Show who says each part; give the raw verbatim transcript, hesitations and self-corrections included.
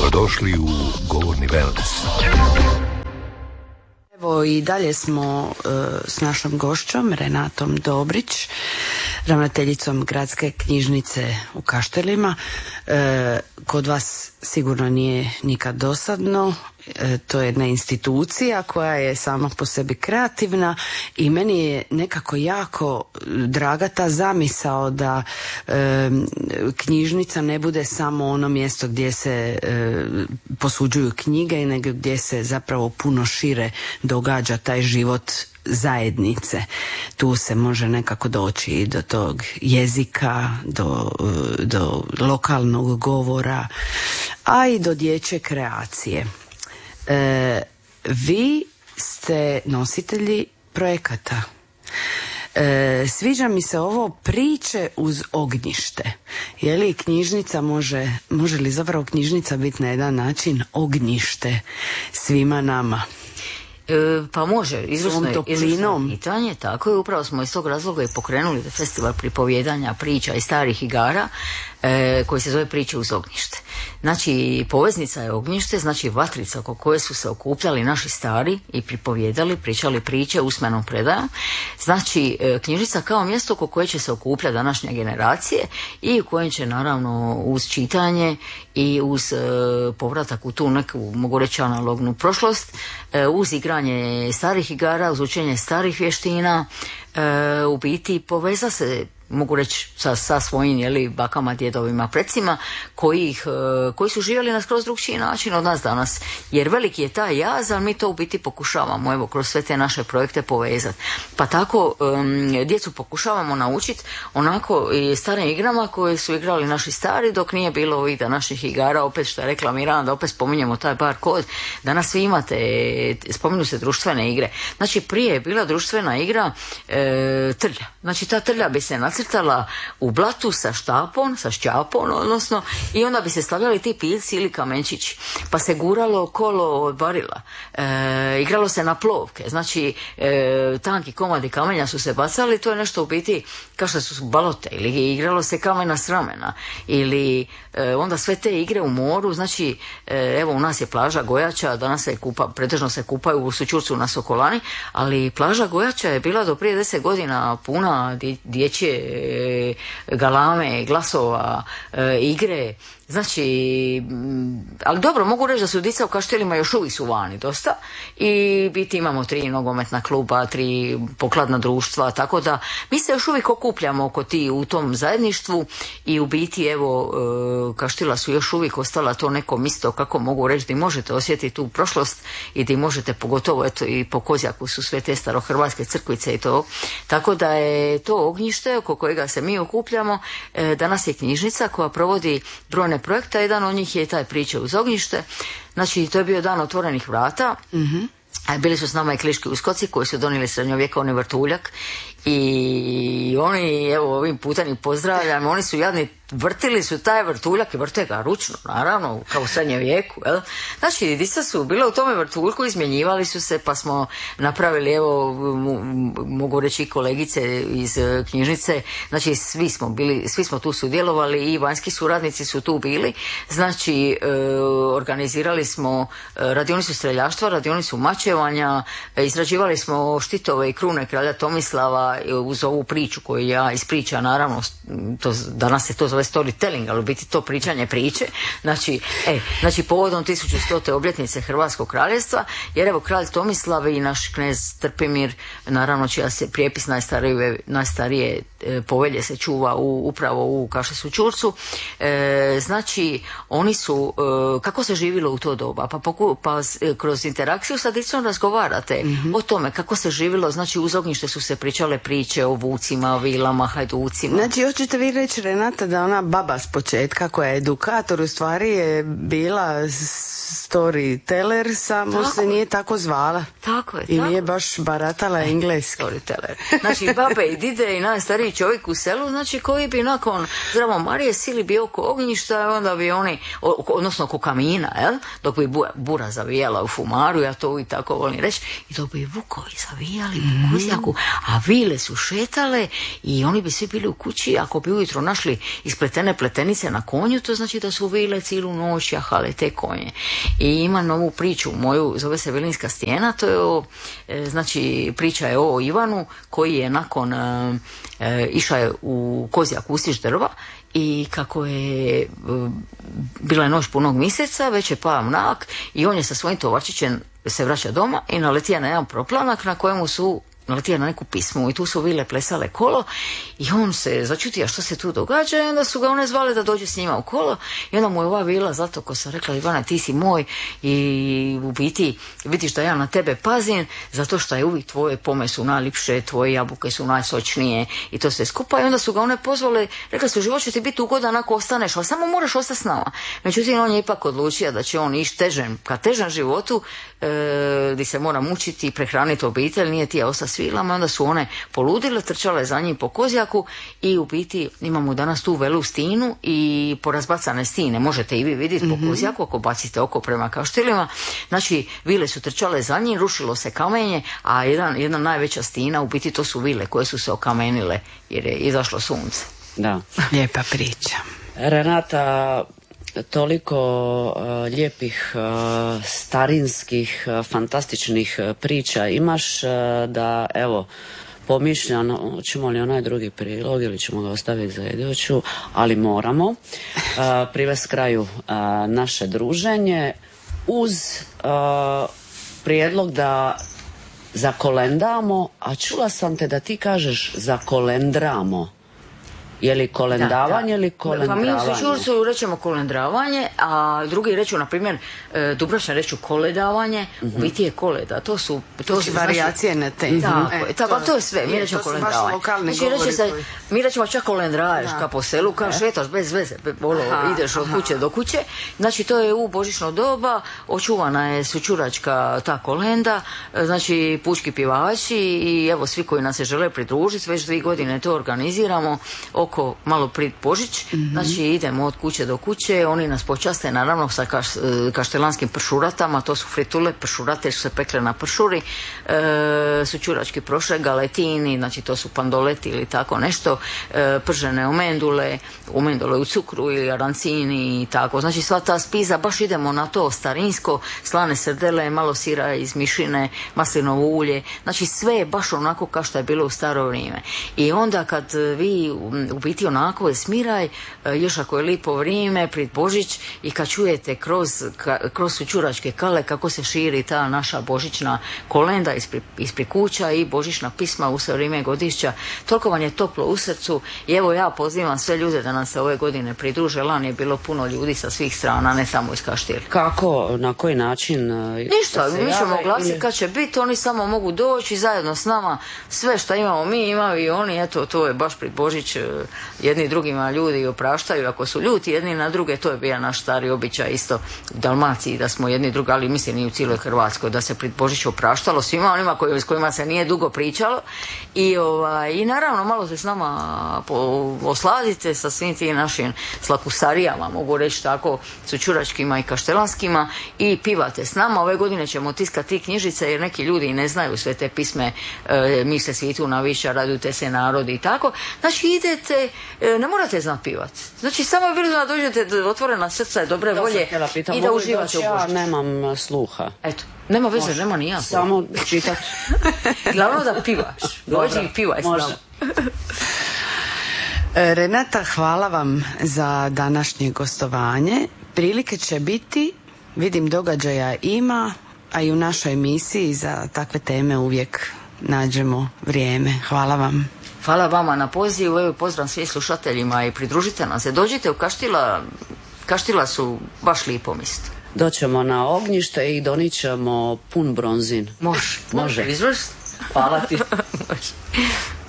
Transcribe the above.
Speaker 1: Dobrodošli u Govorni wellness.
Speaker 2: Evo i dalje smo uh, s našom gošćom Renatom Dobrić, ravnateljicom Gradske knjižnice u Kaštelima. Uh, kod vas sigurno nije nikad dosadno. Uh, to je jedna institucija koja je sama po sebi kreativna i meni je nekako jako draga ta zamisao da uh, knjižnica ne bude samo ono mjesto gdje se uh, posuđuju knjige, nego gdje se zapravo puno šire događa taj život zajednice. Tu se može nekako doći i do tog jezika, do, do lokalnog govora, a i do dječje kreacije. E, vi ste nositelji projekata. E, sviđa mi se ovo priče uz ognjište. Je li knjižnica može, može li zapravo knjižnica biti na jedan način ognjište svima nama?
Speaker 3: E, pa može, izvrsno je pitanje, tako je, upravo smo iz tog razloga i pokrenuli festival pripovijedanja priča i starih igara e, koji se zove Priče uz ognjište. Znači, poveznica je ognjište, znači vatrica oko koje su se okupljali naši stari i pripovijedali, pričali priče usmenom predajom. Znači, e, knjižnica kao mjesto oko koje će se okupljati današnje generacije i u kojem će naravno uz čitanje i uz e, povratak u tu neku, mogu reći, analognu prošlost, e, uz igranje starih igara, uz učenje starih vještina, e, u biti poveza se, mogu reći, sa, sa svojim, jeli, bakama, djedovima, precima koji, ih, koji su živjeli na skroz drugčiji način od nas danas. Jer veliki je taj jaz, ali mi to u biti pokušavamo, evo, kroz sve te naše projekte povezati. Pa tako um, djecu pokušavamo naučiti onako i starim igrama koje su igrali naši stari, dok nije bilo ovih današnjih igara, opet što je rekla Miranda, da opet spominjemo taj bar kod. Danas svi imate, spominju se društvene igre. Znači, prije je bila društvena igra e, trlja. Znači, ta trlja bi se nacrtala u blatu sa štapom, sa šćapom, odnosno, i onda bi se stavljali ti piljci ili kamenčići. Pa se guralo kolo od barila. E, igralo se na plovke. Znači, e, tanki komadi kamenja su se bacali, to je nešto u biti kao što su balote, ili igralo se kamena s ramena, ili e, onda sve te igre u moru. Znači, e, evo, u nas je plaža Gojača, danas se kupa, pretežno se kupaju u Sućurcu na Sokolani, ali plaža Gojača je bila do prije deset godina puna dječje galame, glasova, e, igre. Znači, ali dobro, mogu reći da su djeca u Kaštelima još uvijek su vani dosta i biti imamo tri nogometna kluba, tri pokladna društva, tako da mi se još uvijek okupljamo oko ti u tom zajedništvu i u biti, evo, Kaštela su još uvijek ostala to neko mjesto, kako mogu reći, da možete osjetiti tu prošlost i da možete, pogotovo eto i po Kozjaku su sve te starohrvatske crkvice i to, tako da je to ognjište oko kojega se mi okupljamo. Danas je knjižnica koja provodi brojne projekta, jedan od njih je taj Priče uz ognjište. Znači, to je bio dan otvorenih vrata. Mm-hmm. Bili su s nama i kliški uskoci koji su donijeli srednjovjekovni vrtuljak i oni, evo, ovim putem ih pozdravljam, oni su jadni, vrtili su taj vrtuljak i vrte ga ručno, naravno, kao u srednjem vijeku, jel? Znači, djeca su bile u tome vrtuljku, izmjenjivali su se, pa smo napravili, evo, mogu reći kolegice iz knjižnice, znači, svi smo bili, svi smo tu sudjelovali i vanjski suradnici su tu bili, znači, e, organizirali smo radionicu streljaštva, radionicu mačevanja, izrađivali smo štitove i krune kralja Tomislava uz ovu priču koju ja ispričam, naravno, to, danas se to zove storytelling, ali u biti to pričanje priče. Znači, e, znači povodom tisuću stote obljetnice Hrvatskog kraljevstva, jer evo kralj Tomislav i naš knez Trpimir, naravno čija se prijepis najstarije, najstarije e, povelje se čuva u, upravo u Kaštesu Ćurcu. E, znači, oni su, e, kako se živilo u to doba? Pa, poku, pa e, kroz interakciju sa djecom razgovarate mm-hmm. o tome kako se živilo, znači uz ognjište su se pričale priče o vucima, o vilama, hajducima.
Speaker 2: Znači, hoćete vi reći, Renata, da ona baba s početka koja je edukator u stvari je bila storyteller, samo tako se nije tako zvala.
Speaker 3: Tako je.
Speaker 2: I
Speaker 3: tako.
Speaker 2: nije baš baratala engleski.
Speaker 3: Storyteller. Znači, babe i dide i najstariji čovjek u selu, znači koji bi nakon Zdravo Marije sili bio oko ognjišta, onda bi oni, odnosno oko kamina, jel? Dok bi bura zavijala u fumaru, ja to i tako volim reći, i dok bi vukovi zavijali u kozjaku, a vile su šetale i oni bi svi bili u kući, ako bi ujutro našli ispletene pletenice na konju, to znači da su vile cijelu noć jahale te konje. I ima novu priču moju, zove se Vilinska stijena, to je o, znači priča je o Ivanu koji je nakon e, e, išao je u kozjak ustiš drva i kako je e, bila je noć punog mjeseca, već je pao mrak i on je sa svojim tovarčićem se vraća doma i naletija na jedan proplanak na kojemu su naletija na neku pismu i tu su vile plesale kolo i on se začutio što se tu događa i onda su ga one zvale da dođe s njima u kolo i onda mu je ova vila zato ko sam rekla Ivana ti si moj i u biti vidiš da ja na tebe pazim zato što je uvijek tvoje pome su najlipše, tvoje jabuke su najsočnije i to sve skupa i onda su ga one pozvale, rekla su život će ti biti ugodan ako ostaneš, ali samo moraš ostati s nama. Međutim on je ipak odlučio da će on ići težem, ka težem životu e, gdje se mora mučiti i prehraniti obitelj, nije ti ostati svilama, onda su one poludile, trčale za njim po kozjaku i u biti imamo danas tu velu stinu i porazbacane stine, možete i vi vidjeti mm-hmm. po kozjaku ako bacite oko prema Kaštelima, znači vile su trčale za njim, rušilo se kamenje, a jedan, jedna najveća stina u biti to su vile koje su se okamenile jer je izašlo sunce.
Speaker 2: Da. Lijepa priča.
Speaker 4: Renata, toliko uh, lijepih, uh, starinskih, uh, fantastičnih uh, priča imaš uh, da evo pomišljam, ćemo li onaj drugi prilog ili ćemo ga ostaviti za iduću, ali moramo uh, privesti kraju uh, naše druženje uz uh, prijedlog da zakolendamo, a čula sam te da ti kažeš zakolendramo. Je li kolendavanje ili kolendravanje?
Speaker 3: Pa mi u Šurcu rećemo kolendravanje, a drugi reću, na primjer, Dubrovčani reću koledavanje, mm-hmm. u biti je koleda. To su, to su
Speaker 2: varijacije na te.
Speaker 3: Tako, e, tako, to, to je sve, mi rećemo kolendravanje. Znači, reći se, mi rećemo čak kolendraješ, ka po selu, ka šetaš bez veze, bolo, aha, ideš od kuće do kuće. Znači, to je u božićno doba, očuvana je sučuračka ta kolenda, znači, pučki pjevači i evo, svi koji nas se žele pridružiti, već dvije godine to organiziramo, oko malo pred Božić, mm-hmm. znači idemo od kuće do kuće, oni nas počaste naravno sa kaš, kaštelanskim pršuratama, to su fritule, pršurate su se pekle na pršuri, e, su čurački prošle, galetini, znači to su pandoleti ili tako nešto, e, pržene umendule, umendule u cukru ili arancini i tako, znači sva ta spiza, baš idemo na to starinsko, slane srdele, malo sira iz mišine, maslinovo ulje, znači sve je baš onako kao što je bilo u staro vrijeme. I onda kad vi u biti onako je smiraj, još ako je lipo vrijeme, pred Božić i kad čujete kroz, kroz sučuračke kale kako se širi ta naša božićna kolenda ispred, ispred kuća i božićna pisma u sve vrijeme godišća, toliko vam je toplo u srcu i evo ja pozivam sve ljude da nam se ove godine pridruže, lani je bilo puno ljudi sa svih strana, ne samo iz Kaštela.
Speaker 4: Kako, na koji način?
Speaker 3: Ništa, mi ćemo glasiti ili... kad će biti, oni samo mogu doći zajedno s nama, sve što imamo mi, imaju i oni, eto, to je baš pred Božić, jedni drugima ljudi opraštaju ako su ljuti jedni na druge, to je bio naš stari običaj isto u Dalmaciji da smo jedni drugi, ali mislim i u cijeloj Hrvatskoj da se pred Božić opraštalo svima onima koji, s kojima se nije dugo pričalo i, ovaj, i naravno malo se s nama po, osladite sa svim tim našim slakusarijama, mogu reći tako, sučuračkima i kaštelanskima i pivate s nama. Ove godine ćemo tiskati ti knjižice jer neki ljudi ne znaju sve te pisme, e, mi se svitu na viša, radujte se narodi i tako. Znači idete, ne morate znati pivati. Znači samo je bilo da dođete otvorena srca, dobre da volje pitam, i da uživate u Božiću.
Speaker 4: Ja nemam sluha.
Speaker 3: Eto, nema veze, može. Nema nija.
Speaker 4: Samo čitat.
Speaker 3: Glavno da pivaš. Dođi i pivaj s nama.
Speaker 2: Renata, hvala vam za današnje gostovanje. Prilike će biti, vidim događaja ima, a i u našoj emisiji za takve teme uvijek nađemo vrijeme. Hvala vam.
Speaker 3: Hvala vama na pozivu, evo pozdrav svim slušateljima i pridružite nam se. Dođite u Kaštila, Kaštila su baš lijepo mjesto.
Speaker 4: Doćemo na ognjište i donijet ćemo pun bronzin.
Speaker 3: Može,
Speaker 4: može.
Speaker 3: Izvrst.
Speaker 4: Hvala ti.
Speaker 3: Može.